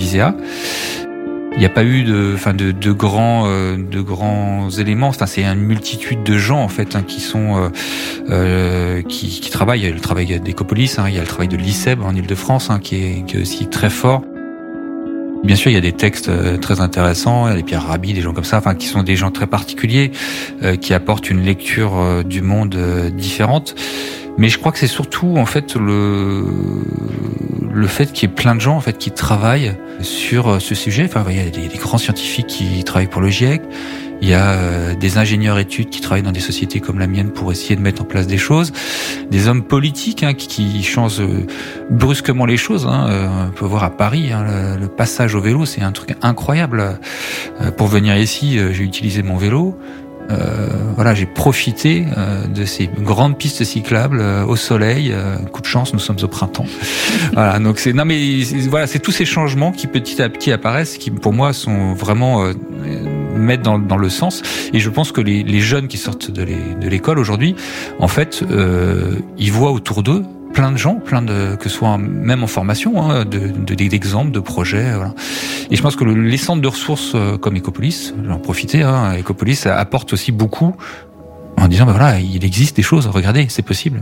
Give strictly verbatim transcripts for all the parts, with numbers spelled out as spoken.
l'ISEA. Il n'y a pas eu de, enfin de, de grands, euh, de grands éléments. Enfin, c'est une multitude de gens en fait hein, qui sont, euh, euh, qui, qui travaillent. Il y a le travail d'Ecopolis, hein, il y a le travail de l'I C E B en Île-de-France hein, qui est, qui est aussi très fort. Bien sûr, il y a des textes très intéressants, il y a les Pierre Rabhi, des gens comme ça, enfin qui sont des gens très particuliers, euh, qui apportent une lecture euh, du monde euh, différente. Mais je crois que c'est surtout en fait le le fait qu'il y ait plein de gens en fait qui travaillent sur ce sujet. Enfin, il y a des, des grands scientifiques qui travaillent pour le GIEC. Il y a euh, des ingénieurs études qui travaillent dans des sociétés comme la mienne pour essayer de mettre en place des choses, des hommes politiques hein, qui, qui changent euh, brusquement les choses. Hein. Euh, on peut voir à Paris hein, le, le passage au vélo, c'est un truc incroyable. Euh, pour venir ici, euh, j'ai utilisé mon vélo. Euh, voilà, j'ai profité euh, de ces grandes pistes cyclables euh, au soleil. Euh, coup de chance, nous sommes au printemps. Voilà, donc c'est non mais c'est, voilà, c'est tous ces changements qui petit à petit apparaissent, qui pour moi sont vraiment euh, mettent dans, dans le sens. Et je pense que les, les jeunes qui sortent de, les, de l'école aujourd'hui, en fait, euh, ils voient autour d'eux plein de gens, plein de que ce soit même en formation, hein, de, de, d'exemples, de projets. Voilà. Et je pense que le, les centres de ressources euh, comme Ecopolis, j'en profiter, hein, Ecopolis apporte aussi beaucoup en disant ben voilà, il existe des choses, regardez, c'est possible.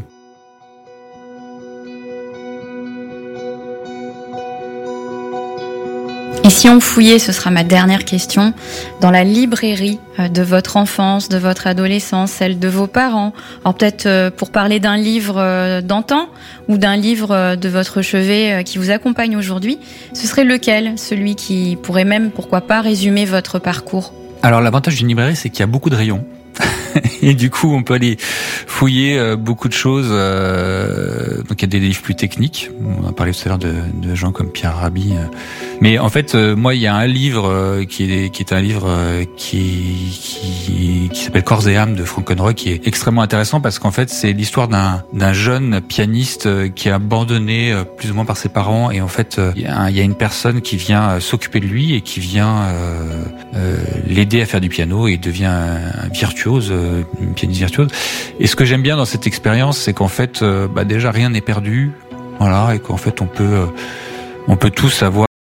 Et si on fouillait, ce sera ma dernière question, dans la librairie de votre enfance, de votre adolescence, celle de vos parents, alors peut-être pour parler d'un livre d'antan ou d'un livre de votre chevet qui vous accompagne aujourd'hui, ce serait lequel, celui qui pourrait même, pourquoi pas, résumer votre parcours ? Alors l'avantage d'une librairie, c'est qu'il y a beaucoup de rayons. Et du coup, on peut aller fouiller euh, beaucoup de choses. Euh, donc, il y a des livres plus techniques. On a parlé tout à l'heure de, de gens comme Pierre Rabhi. Euh. Mais en fait, euh, moi, il y a un livre euh, qui est qui est un livre euh, qui qui qui s'appelle Corps et âme de Frankenroy, qui est extrêmement intéressant parce qu'en fait, c'est l'histoire d'un d'un jeune pianiste euh, qui est abandonné euh, plus ou moins par ses parents. Et en fait, euh, il y a un, il y a une personne qui vient euh, s'occuper de lui et qui vient euh, euh, l'aider à faire du piano et il devient un, un virtuose. Euh, une pianiste virtuose. Et ce que j'aime bien dans cette expérience, c'est qu'en fait, euh, bah déjà rien n'est perdu, voilà, et qu'en fait on peut, euh, on peut tous avoir